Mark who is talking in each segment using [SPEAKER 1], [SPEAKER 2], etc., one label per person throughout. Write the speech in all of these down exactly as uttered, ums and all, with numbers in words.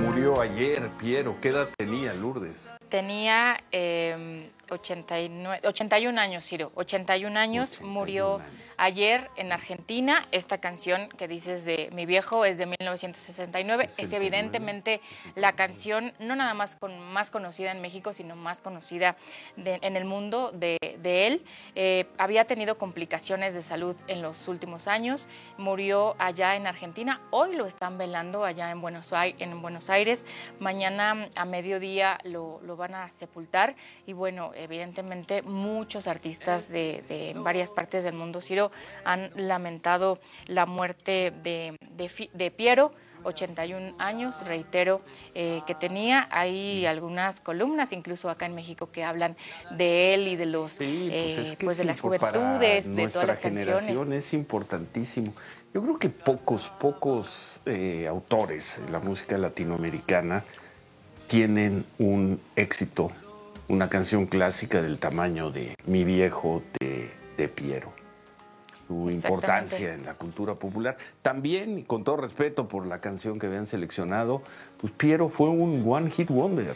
[SPEAKER 1] murió ayer, Piero. ¿Qué edad tenía, Lourdes?
[SPEAKER 2] Tenía eh, ochenta y nueve, ochenta y un años, Ciro. ochenta y un años, ochenta y un murió años. Ayer en Argentina. Esta canción que dices de Mi Viejo es de mil novecientos sesenta y nueve. sesenta y nueve. Es evidentemente la canción no nada más, con, más conocida en México, sino más conocida de, en el mundo de, de él. Eh, había tenido complicaciones de salud en los últimos años. Murió allá en Argentina. Hoy lo están velando allá en Buenos Aires. En Buenos Aires. Mañana a mediodía lo, lo van a sepultar. Y bueno, evidentemente muchos artistas de, de varias partes del mundo, Ciro, han lamentado la muerte de, de, de Piero, ochenta y un años, reitero, eh, que tenía. Hay algunas columnas, incluso acá en México, que hablan de él y de los sí, pues, eh, es que pues de las juventudes, de todas las
[SPEAKER 1] generación es importantísimo. Yo creo que pocos, pocos eh, autores en la música latinoamericana tienen un éxito, una canción clásica del tamaño de Mi Viejo de, de Piero. Su importancia en la cultura popular. También, y con todo respeto por la canción que habían seleccionado, pues Piero fue un one hit wonder,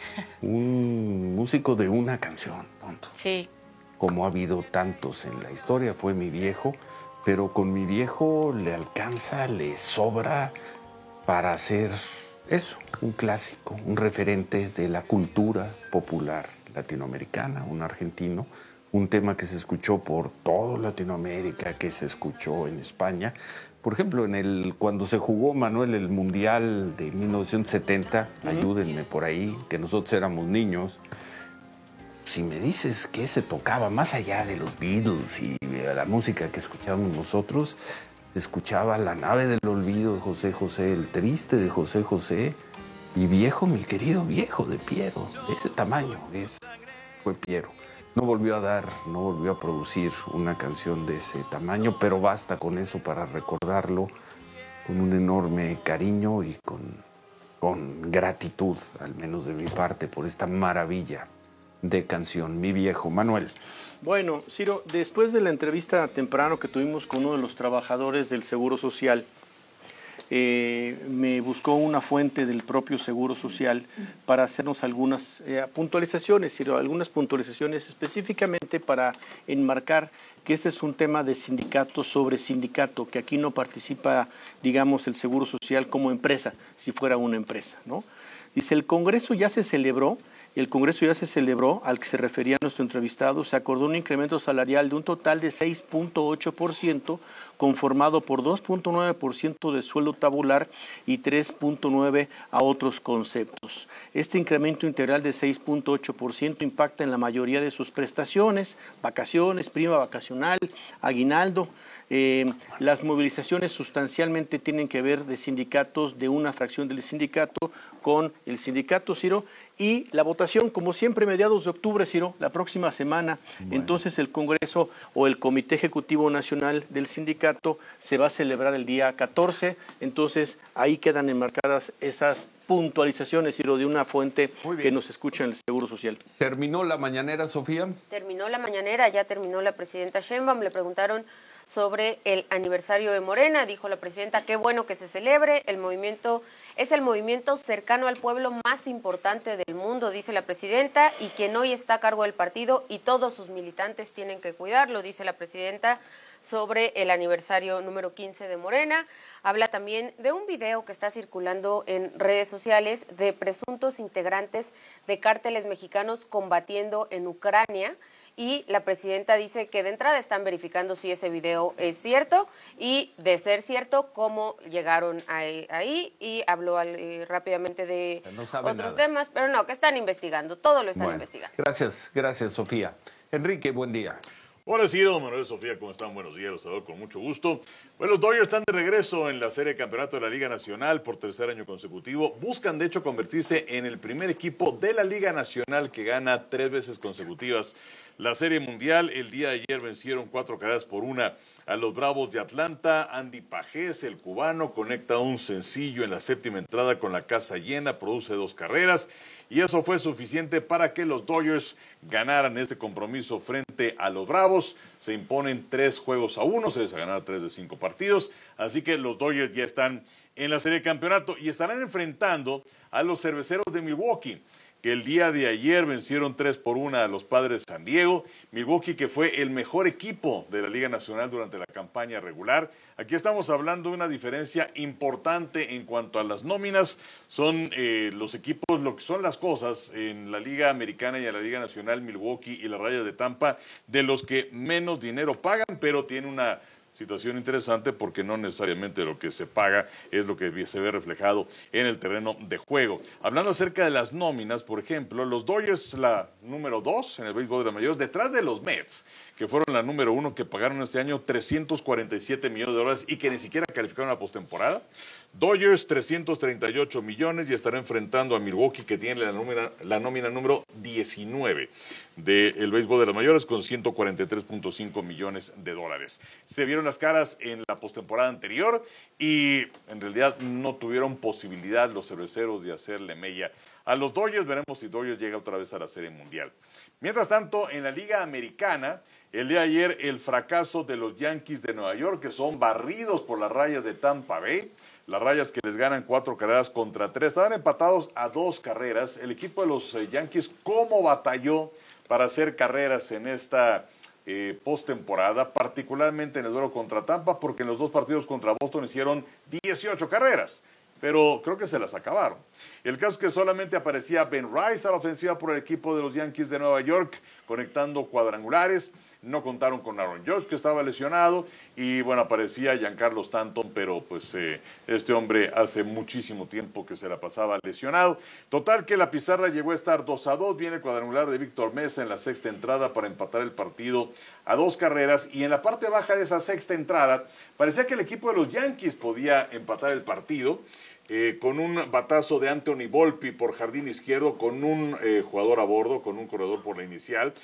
[SPEAKER 1] un músico de una canción, punto.
[SPEAKER 2] Sí.
[SPEAKER 1] Como ha habido tantos en la historia, fue Mi Viejo, pero con Mi Viejo le alcanza, le sobra para hacer eso, un clásico, un referente de la cultura popular latinoamericana, un argentino. Un tema que se escuchó por toda Latinoamérica, que se escuchó en España. Por ejemplo, en el cuando se jugó, Manuel, el Mundial de mil novecientos setenta, uh-huh. Ayúdenme por ahí, que nosotros éramos niños. Si me dices que se tocaba más allá de los Beatles y de la música que escuchábamos nosotros, se escuchaba La Nave del Olvido de José José, El Triste de José José, y Viejo, mi querido Viejo de Piero. De ese tamaño es, fue Piero. No volvió a dar, no volvió a producir una canción de ese tamaño, pero basta con eso para recordarlo con un enorme cariño y con, con gratitud, al menos de mi parte, por esta maravilla de canción, Mi Viejo. Manuel.
[SPEAKER 3] Bueno, Ciro, después de la entrevista temprano que tuvimos con uno de los trabajadores del Seguro Social, Eh, me buscó una fuente del propio Seguro Social para hacernos algunas eh, puntualizaciones, algunas puntualizaciones específicamente para enmarcar que ese es un tema de sindicato sobre sindicato, que aquí no participa, digamos, el Seguro Social como empresa, si fuera una empresa, ¿no? Dice, el Congreso ya se celebró, el Congreso ya se celebró, al que se refería nuestro entrevistado, se acordó un incremento salarial de un total de seis punto ocho por ciento, conformado por dos punto nueve por ciento de sueldo tabular y tres punto nueve por ciento a otros conceptos. Este incremento integral de seis punto ocho por ciento impacta en la mayoría de sus prestaciones, vacaciones, prima vacacional, aguinaldo. Eh, las movilizaciones sustancialmente tienen que ver de sindicatos, de una fracción del sindicato con el sindicato, Ciro, y la votación, como siempre, mediados de octubre, Ciro, la próxima semana. Bueno. Entonces el Congreso o el Comité Ejecutivo Nacional del Sindicato se va a celebrar el día catorce, entonces ahí quedan enmarcadas esas puntualizaciones, Ciro, de una fuente que nos escucha en el Seguro Social.
[SPEAKER 1] ¿Terminó la mañanera, Sofía?
[SPEAKER 4] Terminó la mañanera, ya terminó la presidenta Sheinbaum, le preguntaron sobre el aniversario de Morena, dijo la presidenta, qué bueno que se celebre, el movimiento es el movimiento cercano al pueblo más importante del mundo, dice la presidenta, y quien hoy está a cargo del partido y todos sus militantes tienen que cuidarlo, dice la presidenta, sobre el aniversario número quince de Morena. Habla también de un video que está circulando en redes sociales de presuntos integrantes de cárteles mexicanos combatiendo en Ucrania. Y la presidenta dice que de entrada están verificando si ese video es cierto y, de ser cierto, cómo llegaron ahí. ahí y habló eh, rápidamente de no otros nada. temas, pero no, que están investigando, todo lo están
[SPEAKER 1] bueno,
[SPEAKER 4] investigando.
[SPEAKER 1] Gracias, gracias, Sofía. Enrique, buen día.
[SPEAKER 5] Hola, Ciro, Manuel, Sofía, ¿cómo están? Buenos días, los saludo con mucho gusto. Bueno, los Dodgers están de regreso en la serie de campeonato de la Liga Nacional por tercer año consecutivo. Buscan, de hecho, convertirse en el primer equipo de la Liga Nacional que gana tres veces consecutivas la Serie Mundial. El día de ayer vencieron cuatro carreras por una a los Bravos de Atlanta. Andy Pajés, el cubano, conecta un sencillo en la séptima entrada con la casa llena, produce dos carreras. Y eso fue suficiente para que los Dodgers ganaran este compromiso frente a los Bravos. Se imponen tres juegos a uno, se les ha ganado tres de cinco partidos, así que los Dodgers ya están en la serie de campeonato y estarán enfrentando a los Cerveceros de Milwaukee, que el día de ayer vencieron tres por uno a los Padres de San Diego. Milwaukee, que fue el mejor equipo de la Liga Nacional durante la campaña regular. Aquí estamos hablando de una diferencia importante en cuanto a las nóminas. Son eh, los equipos, lo que son las cosas en la Liga Americana y en la Liga Nacional, Milwaukee y las Rayas de Tampa, de los que menos dinero pagan, pero tiene una situación interesante porque no necesariamente lo que se paga es lo que se ve reflejado en el terreno de juego. Hablando acerca de las nóminas, por ejemplo, los Dodgers, la número dos en el béisbol de las mayores, detrás de los Mets, que fueron la número uno, que pagaron este año trescientos cuarenta y siete millones de dólares y que ni siquiera calificaron a postemporada. Dodgers trescientos treinta y ocho millones y estará enfrentando a Milwaukee, que tiene la nómina, la nómina número diecinueve del béisbol de las mayores con ciento cuarenta y tres punto cinco millones de dólares. Se vieron las caras en la postemporada anterior y en realidad no tuvieron posibilidad los cerveceros de hacerle mella a los Dodgers. Veremos si Dodgers llega otra vez a la Serie Mundial. Mientras tanto, en la Liga Americana, el día de ayer el fracaso de los Yankees de Nueva York, que son barridos por las Rayas de Tampa Bay. Las Rayas que les ganan cuatro carreras contra tres. Estaban empatados a dos carreras. El equipo de los eh, Yankees, ¿cómo batalló para hacer carreras en esta eh, postemporada? Particularmente en el duelo contra Tampa, porque en los dos partidos contra Boston hicieron dieciocho carreras. Pero creo que se las acabaron. El caso es que solamente aparecía Ben Rice a la ofensiva por el equipo de los Yankees de Nueva York, conectando cuadrangulares. No contaron con Aaron Judge, que estaba lesionado, y bueno, aparecía Giancarlo Stanton, pero pues eh, este hombre hace muchísimo tiempo que se la pasaba lesionado. Total que la pizarra llegó a estar dos a dos, viene el cuadrangular de Víctor Mesa en la sexta entrada para empatar el partido a dos carreras, y en la parte baja de esa sexta entrada parecía que el equipo de los Yankees podía empatar el partido, Eh, con un batazo de Anthony Volpi por jardín izquierdo, con un eh, jugador a bordo, con un corredor por la inicial.